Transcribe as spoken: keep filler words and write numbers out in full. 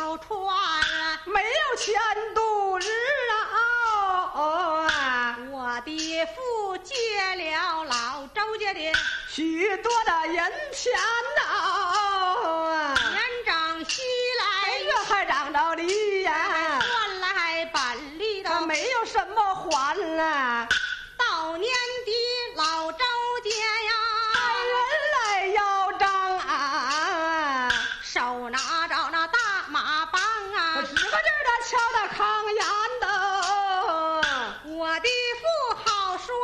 小船， 没有钱度日啊！ 我的父借了老周家的许多的银钱呐， 年长西来这还长着梨呀， 赚来板栗的， 没有什么还了。